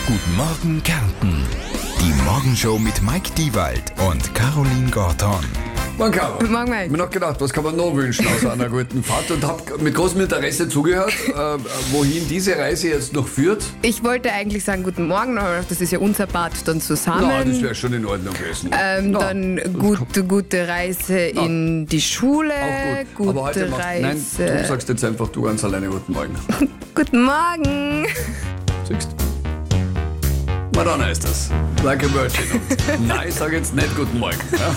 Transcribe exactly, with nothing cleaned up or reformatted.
Guten Morgen Kärnten. Die Morgenshow mit Mike Diewald und Caroline Gorton. Morgen, Caro. Morgen, Mike. Ich habe noch gedacht, was kann man noch wünschen außer einer guten Fahrt und habe mit großem Interesse zugehört, äh, wohin diese Reise jetzt noch führt. Ich wollte eigentlich sagen guten Morgen, aber das ist ja unser Part dann zusammen. Na, das wäre schon in Ordnung gewesen. ähm, Na, dann gute, gute Reise in die Schule. auch gut. Gute Aber heute machst, Reise. nein, du sagst jetzt einfach du ganz alleine guten Morgen. Guten Morgen. Siehst Madonna ist das. Like a Virgin. Und nein, ich sage jetzt nicht guten Morgen. Ja?